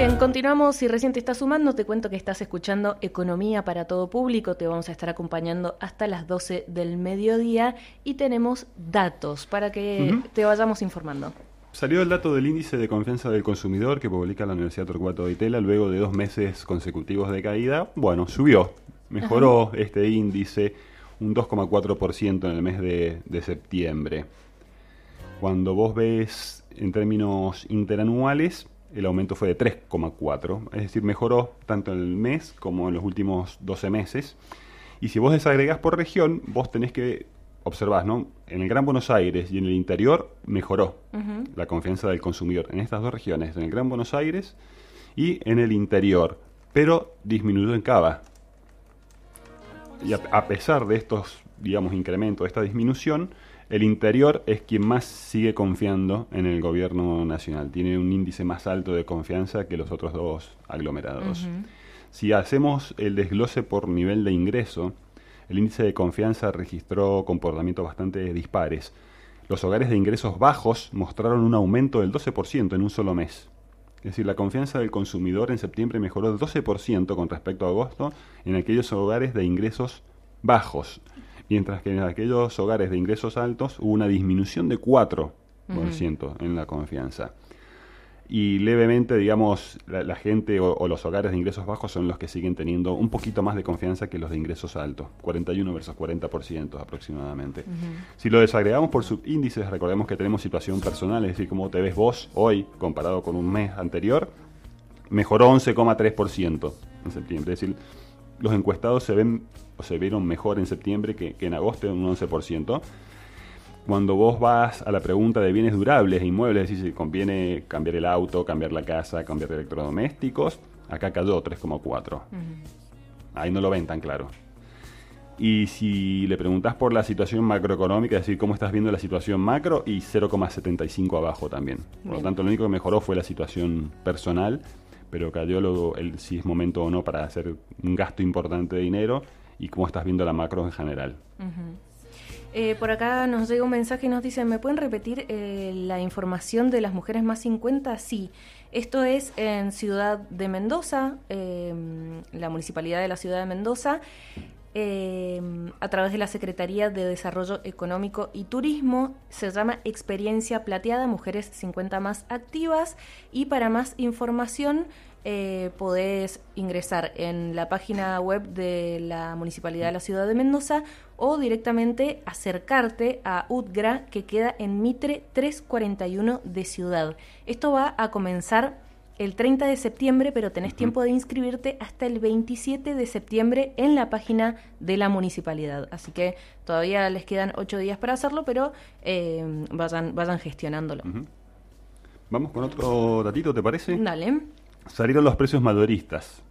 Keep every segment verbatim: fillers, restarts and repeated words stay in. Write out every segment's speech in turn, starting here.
bien, continuamos. Si recién te estás sumando, te cuento que estás escuchando Economía para todo público. Te vamos a estar acompañando hasta las doce del mediodía y tenemos datos para que uh-huh. te vayamos informando. Salió el dato del índice de confianza del consumidor que publica la Universidad Torcuato Di Tella luego de dos meses consecutivos de caída. Bueno, subió, mejoró uh-huh. este índice un dos coma cuatro por ciento en el mes de, de septiembre. Cuando vos ves en términos interanuales, el aumento fue de tres coma cuatro, es decir, mejoró tanto en el mes como en los últimos doce meses. Y si vos desagregás por región, vos tenés que observar, ¿no? En el Gran Buenos Aires y en el interior mejoró uh-huh. la confianza del consumidor en estas dos regiones, en el Gran Buenos Aires y en el interior, pero disminuyó en Cava. Y a, a pesar de estos, digamos, incrementos, de esta disminución, el interior es quien más sigue confiando en el gobierno nacional. Tiene un índice más alto de confianza que los otros dos aglomerados. Uh-huh. Si hacemos el desglose por nivel de ingreso, el índice de confianza registró comportamientos bastante dispares. Los hogares de ingresos bajos mostraron un aumento del doce por ciento en un solo mes. Es decir, la confianza del consumidor en septiembre mejoró el doce por ciento con respecto a agosto en aquellos hogares de ingresos bajos. Mientras que en aquellos hogares de ingresos altos hubo una disminución de cuatro por ciento uh-huh. en la confianza. Y levemente, digamos, la, la gente o, o los hogares de ingresos bajos son los que siguen teniendo un poquito más de confianza que los de ingresos altos, cuarenta y uno versus cuarenta por ciento aproximadamente. Uh-huh. Si lo desagregamos por subíndices, recordemos que tenemos situación personal, es decir, cómo te ves vos hoy comparado con un mes anterior, mejoró once coma tres por ciento en septiembre. Es decir, los encuestados se ven o se vieron mejor en septiembre que, que en agosto, en un once por ciento. Cuando vos vas a la pregunta de bienes durables e inmuebles, es decir, si conviene cambiar el auto, cambiar la casa, cambiar de electrodomésticos, acá cayó tres coma cuatro. Uh-huh. Ahí no lo ven tan claro. Y si le preguntás por la situación macroeconómica, es decir, cómo estás viendo la situación macro, y cero coma setenta y cinco abajo también. Por Bien. Lo tanto, lo único que mejoró fue la situación personal, pero cayó luego el si es momento o no para hacer un gasto importante de dinero y cómo estás viendo la macro en general. Uh-huh. Eh, por acá nos llega un mensaje y nos dice, ¿me pueden repetir eh, la información de las mujeres más cincuenta? Sí, esto es en Ciudad de Mendoza, eh, la Municipalidad de la Ciudad de Mendoza, eh, a través de la Secretaría de Desarrollo Económico y Turismo, se llama Experiencia Plateada, Mujeres cincuenta más activas, y para más información Eh, podés ingresar en la página web de la Municipalidad de la Ciudad de Mendoza o directamente acercarte a U T G R A, que queda en Mitre trescientos cuarenta y uno de Ciudad. Esto va a comenzar el treinta de septiembre, pero tenés uh-huh. tiempo de inscribirte hasta el veintisiete de septiembre en la página de la municipalidad. Así que todavía les quedan ocho días para hacerlo, pero eh, vayan, vayan gestionándolo. Uh-huh. Vamos con otro datito, ¿te parece? Dale. Salieron los precios mayoristas.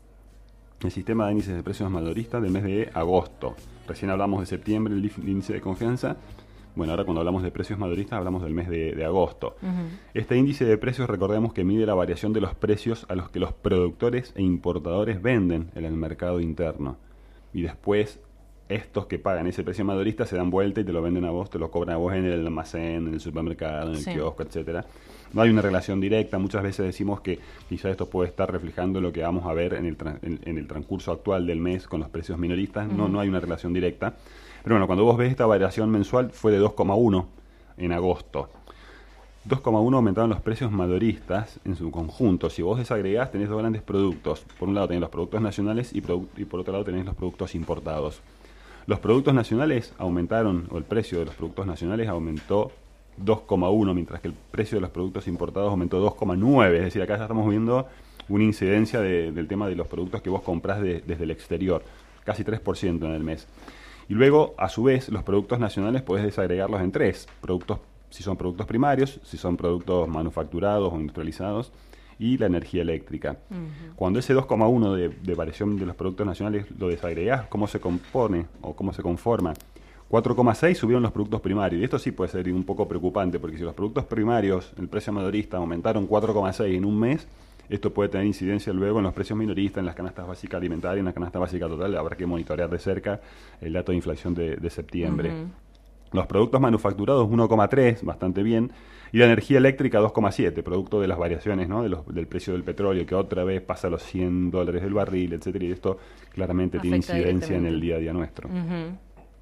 El sistema de índices de precios mayoristas del mes de agosto. Recién hablamos de septiembre, el índice de confianza. Bueno, ahora cuando hablamos de precios mayoristas hablamos del mes de, de agosto. Uh-huh. Este índice de precios, recordemos que mide la variación de los precios a los que los productores e importadores venden en el mercado interno. Y después estos que pagan ese precio mayorista se dan vuelta y te lo venden a vos, te lo cobran a vos en el almacén, en el supermercado, en el sí. kiosco, etcétera. No hay una relación directa. Muchas veces decimos que quizás esto puede estar reflejando lo que vamos a ver en el, tra- en, en el transcurso actual del mes con los precios minoristas. Uh-huh. No, no hay una relación directa. Pero bueno, cuando vos ves esta variación mensual fue de dos coma uno en agosto. dos coma uno aumentaron los precios mayoristas en su conjunto. Si vos desagregás, tenés dos grandes productos. Por un lado tenés los productos nacionales y, produ- y por otro lado tenés los productos importados. Los productos nacionales aumentaron, o el precio de los productos nacionales aumentó dos coma uno, mientras que el precio de los productos importados aumentó dos coma nueve. Es decir, acá ya estamos viendo una incidencia de, del tema de los productos que vos comprás de, desde el exterior, casi tres por ciento en el mes. Y luego, a su vez, los productos nacionales podés desagregarlos en tres. Productos, si son productos primarios, si son productos manufacturados o industrializados, y la energía eléctrica. Uh-huh. Cuando ese dos coma uno de, de variación de los productos nacionales lo desagregás, ¿cómo se compone o cómo se conforma? cuatro coma seis subieron los productos primarios. Y esto sí puede ser un poco preocupante, porque si los productos primarios, el precio mayorista, aumentaron cuatro coma seis en un mes, esto puede tener incidencia luego en los precios minoristas, en las canastas básicas alimentarias, en la canasta básica total. Habrá que monitorear de cerca el dato de inflación de, de septiembre. Uh-huh. Los productos manufacturados uno coma tres, bastante bien, y la energía eléctrica dos coma siete, producto de las variaciones, ¿no? de los, del precio del petróleo, que otra vez pasa a los cien dólares el barril, etcétera, y esto claramente tiene Afecta incidencia en el día a día nuestro. Uh-huh.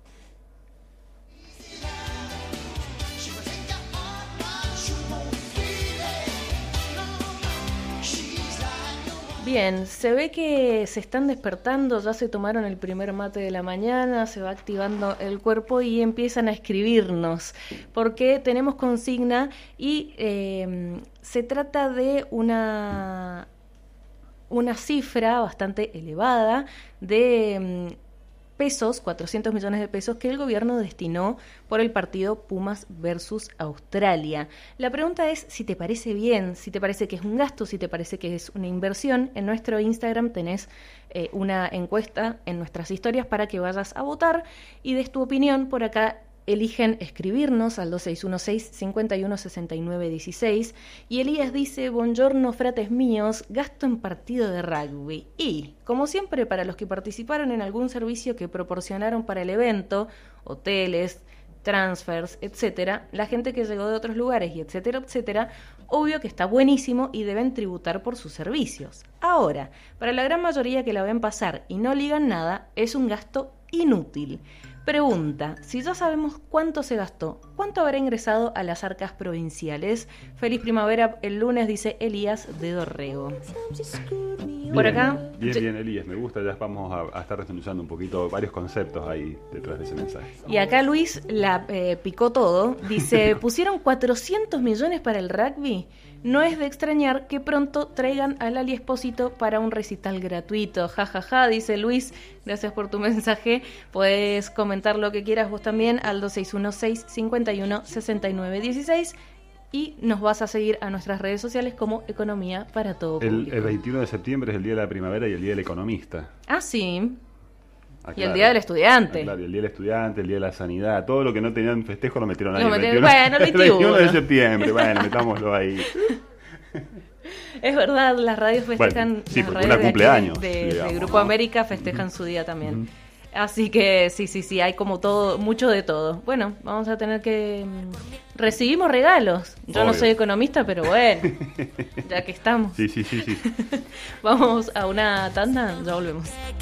Bien, se ve que se están despertando, ya se tomaron el primer mate de la mañana, se va activando el cuerpo y empiezan a escribirnos, porque tenemos consigna y eh, se trata de una, una cifra bastante elevada de eh, pesos, cuatrocientos millones de pesos que el gobierno destinó por el partido Pumas versus Australia. La pregunta es si te parece bien, si te parece que es un gasto, si te parece que es una inversión. En nuestro Instagram tenés eh, una encuesta en nuestras historias para que vayas a votar y des tu opinión. Por acá eligen escribirnos al dos seis uno seis, cinco uno seis nueve uno seis y Elías dice: buongiorno frates míos, gasto en partido de rugby. Y, como siempre, para los que participaron en algún servicio que proporcionaron para el evento, hoteles, transfers, etcétera, la gente que llegó de otros lugares y etcétera, etcétera, obvio que está buenísimo y deben tributar por sus servicios. Ahora, para la gran mayoría que la ven pasar y no ligan nada, es un gasto inútil. Pregunta, si ya sabemos cuánto se gastó, ¿cuánto habrá ingresado a las arcas provinciales? Feliz primavera el lunes, dice Elías de Dorrego. Bien, Por acá... Bien, yo... bien, Elías, me gusta, ya vamos a, a estar desmenuzando un poquito varios conceptos ahí detrás de ese mensaje. Y acá Luis la eh, picó todo, dice, pusieron cuatrocientos millones para el rugby. No es de extrañar que pronto traigan a Lali Espósito para un recital gratuito. Ja, ja, ja, dice Luis, gracias por tu mensaje. Puedes comentar lo que quieras vos también al dos seis uno seis, cinco uno seis nueve uno seis y nos vas a seguir a nuestras redes sociales como Economía para Todo Público. El, el veintiuno de septiembre es el Día de la Primavera y el Día del Economista. Ah, sí. Ah, y claro. el Día del Estudiante. Ah, claro, y el Día del Estudiante, el Día de la Sanidad, todo lo que no tenían festejo lo metieron ahí. Lo el metieron, veintiuno, bueno, el el veintiuno de veintiuno. septiembre, bueno, metámoslo ahí. Es verdad, las radios festejan, Bueno, sí, las porque radios una de, cumpleaños, aquí, de, digamos, de Grupo ¿no? América festejan su día también. Uh-huh. Así que sí, sí, sí, hay como todo, mucho de todo. Bueno, vamos a tener que... Recibimos regalos. Yo Obvio. no soy economista, pero bueno, ya que estamos. Sí, sí, sí, sí. Vamos a una tanda, ya volvemos.